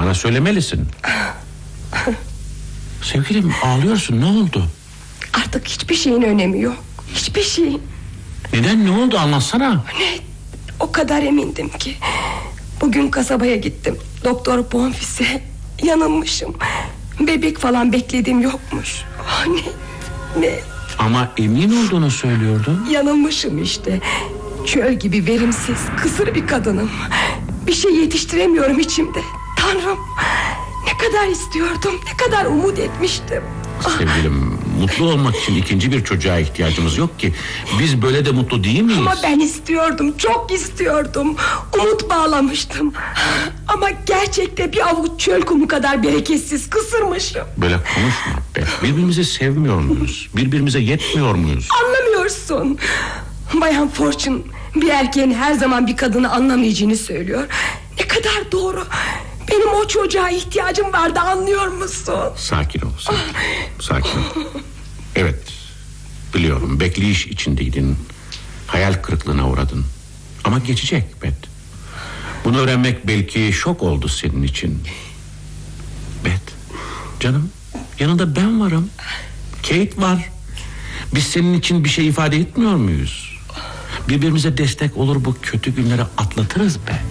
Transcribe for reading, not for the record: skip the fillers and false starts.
Bana söylemelisin. Sevgilim, ağlıyorsun, ne oldu? Artık hiçbir şeyin önemi yok. Hiçbir şeyin. Neden, ne oldu, anlatsana. Ne? O kadar emindim ki. Bugün kasabaya gittim. Doktor Bonfils'e yanılmışım. Bebek falan beklediğim yokmuş. Ne? Ama emin olduğunu söylüyordun. Yanılmışım işte. Çöl gibi verimsiz, kısır bir kadınım. Bir şey yetiştiremiyorum içimde. Tanrım, ne kadar istiyordum, ne kadar umut etmiştim. Sevgilim, mutlu olmak için ikinci bir çocuğa ihtiyacımız yok ki. Biz böyle de mutlu değil miyiz? Ama ben istiyordum, çok istiyordum. Umut bağlamıştım. Ama gerçekte bir avuç çöl kumu kadar bereketsiz, kısırmışım. Böyle konuşma be. Birbirimizi sevmiyor muyuz? Birbirimize yetmiyor muyuz? Anlamıyorsun. Bayan Fortune bir erkeğin her zaman bir kadını anlamayacağını söylüyor. Ne kadar doğru. Benim o çocuğa ihtiyacım vardı, anlıyor musun? Sakin ol, sakin ol. Evet, biliyorum, bekleyiş içindeydin. Hayal kırıklığına uğradın. Ama geçecek Bet. Bunu öğrenmek belki şok oldu senin için. Bet, canım, yanında ben varım. Kate var. Biz senin için bir şey ifade etmiyor muyuz? Birbirimize destek olur, bu kötü günleri atlatırız be.